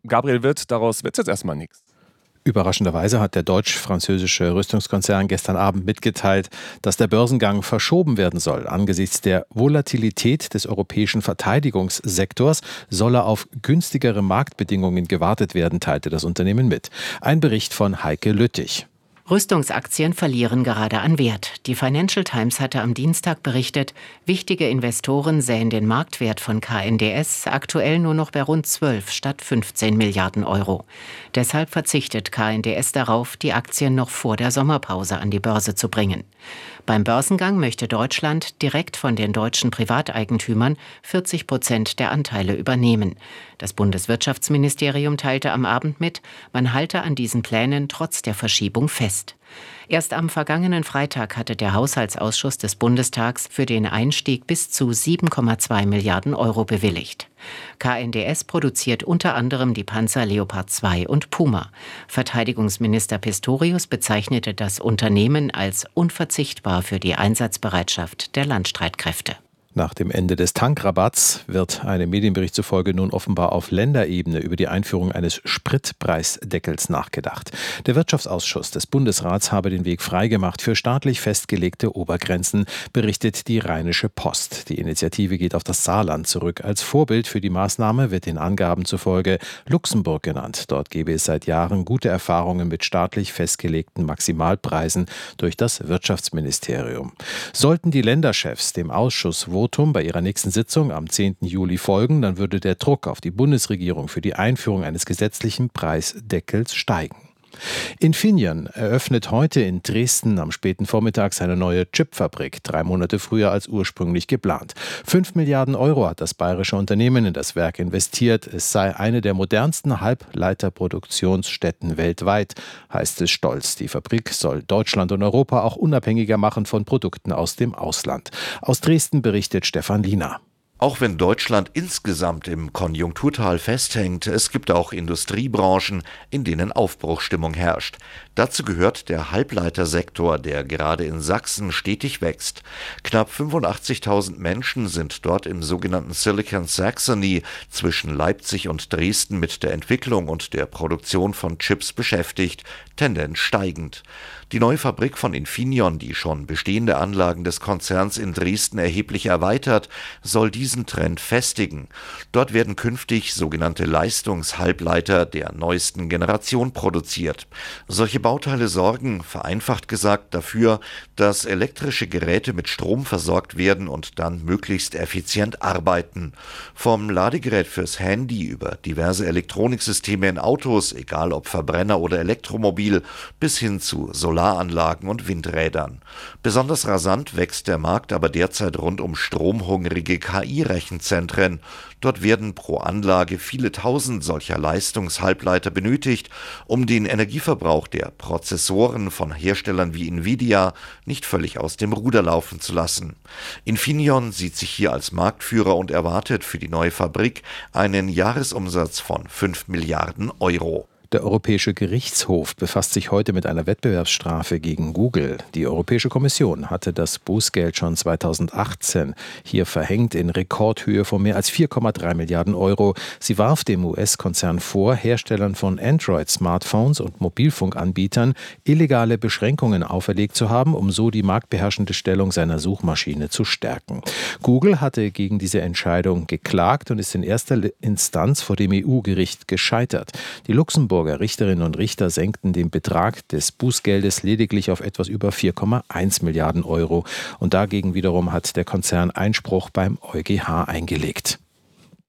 Gabriel Wirth, daraus wird jetzt erstmal nichts. Überraschenderweise hat der deutsch-französische Rüstungskonzern gestern Abend mitgeteilt, dass der Börsengang verschoben werden soll. Angesichts der Volatilität des europäischen Verteidigungssektors solle auf günstigere Marktbedingungen gewartet werden, teilte das Unternehmen mit. Ein Bericht von Heike Lüttich. Rüstungsaktien verlieren gerade an Wert. Die Financial Times hatte am Dienstag berichtet, wichtige Investoren sähen den Marktwert von KNDS aktuell nur noch bei rund 12 statt 15 Milliarden Euro. Deshalb verzichtet KNDS darauf, die Aktien noch vor der Sommerpause an die Börse zu bringen. Beim Börsengang möchte Deutschland direkt von den deutschen Privateigentümern 40% der Anteile übernehmen. Das Bundeswirtschaftsministerium teilte am Abend mit, man halte an diesen Plänen trotz der Verschiebung fest. Erst am vergangenen Freitag hatte der Haushaltsausschuss des Bundestags für den Einstieg bis zu 7,2 Milliarden Euro bewilligt. KNDS produziert unter anderem die Panzer Leopard 2 und Puma. Verteidigungsminister Pistorius bezeichnete das Unternehmen als unverzichtbar für die Einsatzbereitschaft der Landstreitkräfte. Nach dem Ende des Tankrabatts wird einem Medienbericht zufolge nun offenbar auf Länderebene über die Einführung eines Spritpreisdeckels nachgedacht. Der Wirtschaftsausschuss des Bundesrats habe den Weg freigemacht für staatlich festgelegte Obergrenzen, berichtet die Rheinische Post. Die Initiative geht auf das Saarland zurück. Als Vorbild für die Maßnahme wird den Angaben zufolge Luxemburg genannt. Dort gebe es seit Jahren gute Erfahrungen mit staatlich festgelegten Maximalpreisen durch das Wirtschaftsministerium. Sollten die Länderchefs dem Ausschuss bei ihrer nächsten Sitzung am 10. Juli folgen, dann würde der Druck auf die Bundesregierung für die Einführung eines gesetzlichen Preisdeckels steigen. Infineon eröffnet heute in Dresden am späten Vormittag seine neue Chipfabrik, 3 Monate früher als ursprünglich geplant. 5 Milliarden Euro hat das bayerische Unternehmen in das Werk investiert. Es sei eine der modernsten Halbleiterproduktionsstätten weltweit, heißt es stolz. Die Fabrik soll Deutschland und Europa auch unabhängiger machen von Produkten aus dem Ausland. Aus Dresden berichtet Stefan Liener. Auch wenn Deutschland insgesamt im Konjunkturtal festhängt, es gibt auch Industriebranchen, in denen Aufbruchsstimmung herrscht. Dazu gehört der Halbleitersektor, der gerade in Sachsen stetig wächst. Knapp 85.000 Menschen sind dort im sogenannten Silicon Saxony zwischen Leipzig und Dresden mit der Entwicklung und der Produktion von Chips beschäftigt, Tendenz steigend. Die neue Fabrik von Infineon, die schon bestehende Anlagen des Konzerns in Dresden erheblich erweitert, soll diesen Trend festigen. Dort werden künftig sogenannte Leistungshalbleiter der neuesten Generation produziert. Solche Bauteile sorgen, vereinfacht gesagt, dafür, dass elektrische Geräte mit Strom versorgt werden und dann möglichst effizient arbeiten. Vom Ladegerät fürs Handy über diverse Elektroniksysteme in Autos, egal ob Verbrenner oder Elektromobil, bis hin zu Solaranlagen und Windrädern. Besonders rasant wächst der Markt aber derzeit rund um stromhungrige KI-Rechenzentren. Dort werden pro Anlage viele tausend solcher Leistungshalbleiter benötigt, um den Energieverbrauch der Prozessoren von Herstellern wie Nvidia nicht völlig aus dem Ruder laufen zu lassen. Infineon sieht sich hier als Marktführer und erwartet für die neue Fabrik einen Jahresumsatz von 5 Milliarden Euro. Der Europäische Gerichtshof befasst sich heute mit einer Wettbewerbsstrafe gegen Google. Die Europäische Kommission hatte das Bußgeld schon 2018 hier verhängt in Rekordhöhe von mehr als 4,3 Milliarden Euro. Sie warf dem US-Konzern vor, Herstellern von Android-Smartphones und Mobilfunkanbietern illegale Beschränkungen auferlegt zu haben, um so die marktbeherrschende Stellung seiner Suchmaschine zu stärken. Google hatte gegen diese Entscheidung geklagt und ist in erster Instanz vor dem EU-Gericht gescheitert. Die Luxemburger Richterinnen und Richter senkten den Betrag des Bußgeldes lediglich auf etwas über 4,1 Milliarden Euro. Und dagegen wiederum hat der Konzern Einspruch beim EuGH eingelegt.